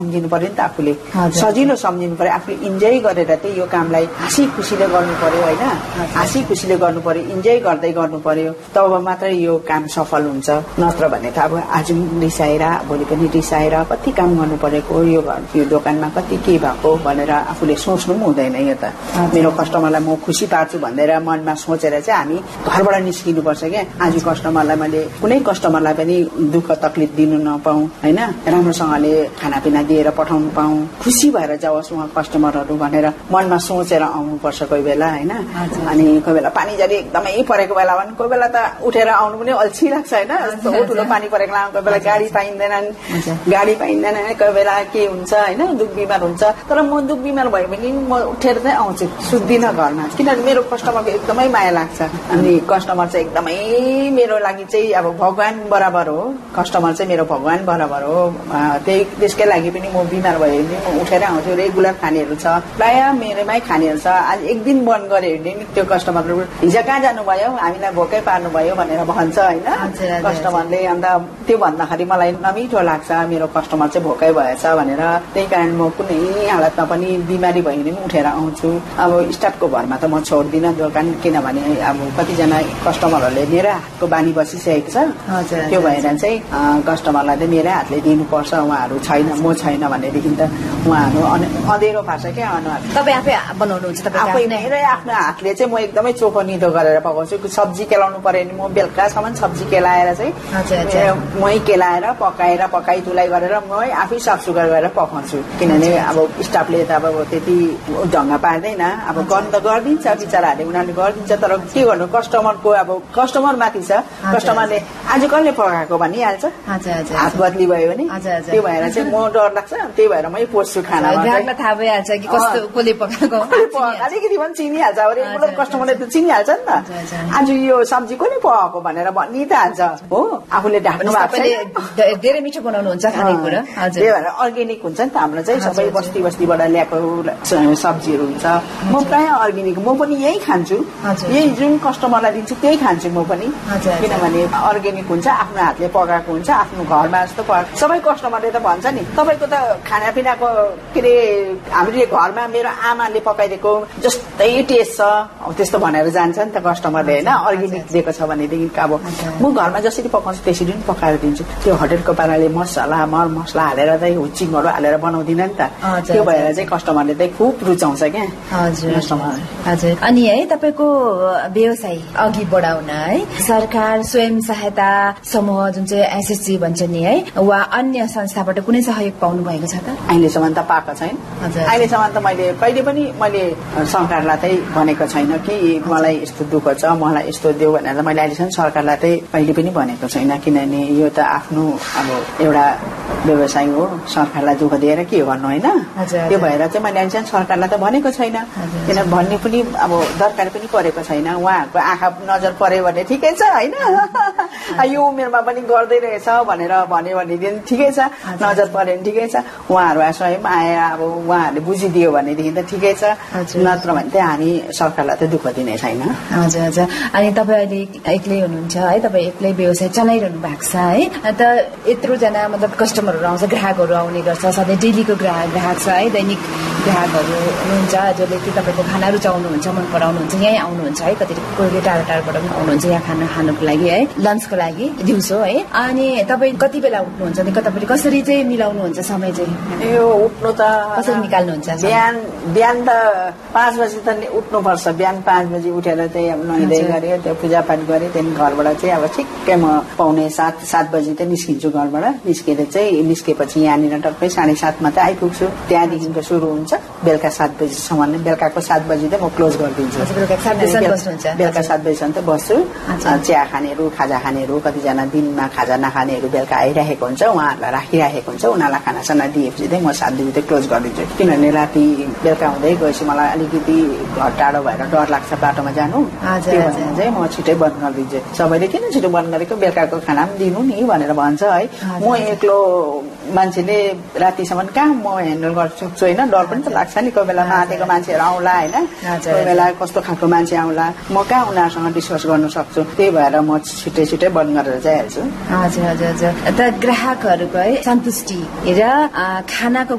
सम्झिनु पर्यो नि त आफूले सजिलो सम्झिनु पर्यो आफूले इन्जोय गरेर चाहिँ यो कामलाई हाँसी खुसीले गर्नु पर्यो होइन हाँसी खुसीले गर्नु पर्यो इन्जोय गर्दै गर्नु पर्यो तब मात्रै यो काम सफल हुन्छ नत्र भने त अब आज रिसाएर भोलि पनि रिसाएर कति काम गर्नु परेको यो दोकानमा कति के भएको भनेर आफूले सोच्नु पनि हुँदैन यो त मेरो कस्टमरलाई म खुसी पार्छु भनेर मनमा सोचेर चाहिँ हामी घरबाट निस्किनुपर्छ क्या आज कस्टमरलाई मैले कुनै कस्टमरलाई पनि दुःख तकलिफ दिनु नपाऊँ होइन राम्रोसँगले खानापिना दिएर पठाउनु पाऊँ खुसी भएर जाओस् उहाँ कस्टमरहरू भनेर मनमा सोचेर आउनुपर्छ कोही बेला होइन अनि कोही बेला पानी झरी एकदमै परेको बेला भने कोही बेला त उठेर आउनु पनि अल्छी लाग्छ होइन ठुलो पानी परेको बेला कोही बेला गाडी पाइँदैन कोही बेला के हुन्छ होइन दुख बिमार हुन्छ तर म दुख बिमार भयो भने म उठेर चाहिँ आउँछु सुत्दिनँ घरमा किनभने मेरो कस्टमरको एकदमै माया लाग्छ अनि कस्टमर चाहिँ एकदमै मेरो लागि चाहिँ अब भगवान बराबर हो कस्टमर चाहिँ मेरो भगवान बराबर हो त्यसकै लागि पनि म बिमार भयो भने म उठेर आउँछु रेगुलर खानेहरू छ प्राय मेरोमै खानेहरू छ आज एक दिन बन्द गऱ्यो भने त्यो कस्टमरहरू हिजो कहाँ जानुभयो हामीलाई भोकै पार्नुभयो भनेर भन्छ होइन कस्टमरले अन्त त्यो भन्दाखेरि मलाई नमिठो लाग्छ मेरो कस्टमर चाहिँ भोकै भएछ भनेर त्यही कारण म कुनै हालतमा पनि बिमारी भयो भने पनि उठेर आउँछु अब स्टाफको भरमा त म छोड्दिनँ दोकान किनभने अब कतिजना कस्टमरहरूले मेरो हातको बानी बसिसकेको छ त्यो भएर चाहिँ कस्टमरलाई चाहिँ मेरै हातले दिनुपर्छ उहाँहरू छैन म छैन भनेदेखि त उहाँहरू अँधेरो पार्छ क्या अनुहार तपाईँ आफै बनाउनुहुन्छ आफै मेरै आफ्नो हातले चाहिँ म एकदमै चोखो निदो गरेर पकाउँछु सब्जी केलाउनु पर्यो भने म बेलुकासम्म सब्जी केलाएर चाहिँ मै केलाएर पकाइ तुलाई गरेर मै आफै साफसुग्घर गरेर पकाउँछु किनभने अब स्टाफले त अब त्यति ढङ्ग पार्दैन अब गर्नु त गरिदिन्छ बिचराहरूले उनीहरूले गरिदिन्छ तर के गर्नु कस्टमरको अब कस्टमर माथि छ कस्टमरले आज कसले पकाएको भनिहाल्छ हात बदली भयो भने त्यो भएर चाहिँ म डर लाग्छ त्यही भएर मै पोस्छु खाना थाहा भइहाल्छ कि कस्तो कसले पकाएको अलिकति पनि चिनिहाल्छ अब रेगुलर कस्टमरले त चिनिहाल्छ नि त आज यो सब्जी कसले पकाएको भनेर भनि त हाल्छ हो आफूले ढाक्नु भएको धेरै मिठो बनाउनुहुन्छ खानेकुरा त्यही भएर अर्ग्यानिक हुन्छ नि त हाम्रो चाहिँ सबै बस्तीबाट ल्याएको सब्जीहरू हुन्छ म प्राय अर्ग्यानिक म पनि यही खान्छु यही जुन कस्टमरलाई दिन्छु त्यही खान्छु म पनि किनभने अर्ग्यानिक हुन्छ आफ्नो हातले पकाएको हुन्छ आफ्नो घरमा जस्तो सबै कस्टमरले त भन्छ नि तपाईँको त खानापिनाको के अरे हामीले घरमा मेरो आमाले पकाइदिएको जस्तै टेस्ट छ त्यस्तो भनेर जान्छ नि त कस्टमरले होइन अर्ग्यानिक दिएको छ भनेदेखि अब म घरमा जसरी पकाउँछु त्यसरी पनि पकाएर दिन्छु त्यो होटेलको पाराले मसला मर मसला हालेर चाहिँ हुचिङहरू हालेर बनाउँदिन नि त त्यो भएर चाहिँ कस्टमरले चाहिँ खुब रुचाउँछ क्या हजुर अनि है तपाईँको व्यवसाय अघि बढाउन है सरकार स्वयं सहायता समूह जुन चाहिँ एसएचजी भन्छ नि है वा अन्य संस्थाबाट कुनै सहयोग पाउनु भएको छ त अहिलेसम्म त पाएको छैन अहिलेसम्म त मैले कहिले पनि मैले सरकारलाई चाहिँ भनेको छैन कि मलाई यस्तो दुःख छ मलाई यस्तो देऊ भनेर मैले अहिलेसम्म सरकारलाई चाहिँ कहिले पनि भनेको छैन किनभने यो त आफ्नो अब एउटा व्यवसाय हो सरकारलाई दुःख दिएर के गर्नु होइन त्यो भएर चाहिँ मैले अहिलेसम्म सरकारलाई त भनेको छैन किन भन्ने पनि अब दरकार पनि परेको छैन उहाँहरूको आँखा नजर पर्यो भने ठिकै छ होइन यो उमेरमा पनि गर्दै रहेछ भनेर भन्यो भनेदेखि ठिकै छ नजर पर्यो भने ठिकै छ उहाँहरू स्वयं आएर अब उहाँहरूले बुझिदियो भनेदेखि त ठिकै छ नत्र भने चाहिँ हामी सरकारलाई त दुःख दिने छैन हजुर अनि तपाईँ अहिले एक्लै हुनुहुन्छ है तपाईँ एक्लै व्यवसाय चलाइरहनु भएको छ है त यत्रोजना मतलब कस्टमरहरू आउँछ ग्राहकहरू आउने गर्छ सधैँ डेलीको ग्राहक छ है दैनिक ग्राहकहरू हुनुहुन्छ जसले चाहिँ तपाईँको खाना रुचाउनुहुन्छ मन पराउनुहुन्छ यहीँ आउनुहुन्छ है कति कोही टाढो टाढोबाट पनि आउनुहुन्छ यहाँ खाना खानुको लागि है लन्चको लागि दिउँसो है अनि तपाईँ कति बेला उठ्नुहुन्छ अनि तपाईँ कसरी चाहिँ मिलाउनुहुन्छ समय चाहिँ यो उठ्नु त कसरी निकाल्नुहुन्छ बिहान त 5 बजी त उठ्नुपर्छ बिहान 5 बजी उठेर चाहिँ अब नुहाइधुवाइ गऱ्यो त्यो पूजापाठ गरेँ त्यहाँदेखि घरबाट चाहिँ अब ठिक्कै म 6:45 बजी त निस्किन्छु घरबाट निस्केर चाहिँ निस्केपछि यहाँनिर टक्कै 7:30 मा त आइपुग्छु त्यहाँदेखिको सुरु हुन्छ बेलुका 7 बजीसम्म बेलुकाको 7 बजी त म क्लोज गरिदिन्छु बेलुका 7 बजीसम्म त बस्छु चिया खानेहरू खाजा खानेहरू कतिजना दिनमा खाजा नखानेहरू बेलुका आइरहेको हुन्छ उहाँहरूलाई राखिरहेको हुन्छ उनीहरूलाई खानासाना दिएपछि चाहिँ म 7 बजी त क्लोज गरिदिन्छु किनभने राति बेलुका हुँदै गएपछि मलाई अलिकति घर टाढो भएर डर लाग्छ बाटोमा जानु त्यो भएर चाहिँ म छिटै बन्द गरिदिन्छु सबैले किन छिटो बन्द गरेको बेलुकाको खाना पनि दिनु नि भनेर भन्छ है म एक्लो मान्छेले रातिसम्म कहाँ म ह्यान्डल गर्न सक्छु होइन डर पनि त लाग्छ नि कोही बेला माथेको मान्छेहरू आउला होइन कोही बेला कस्तो खालको मान्छे आउला म कहाँ उनीहरूसँग डिस्कस गर्न सक्छु त्यही भएर म छिटै बन्द गरेर जाइहाल्छु हजुर त ग्राहकहरूको है सन्तुष्टि र खानाको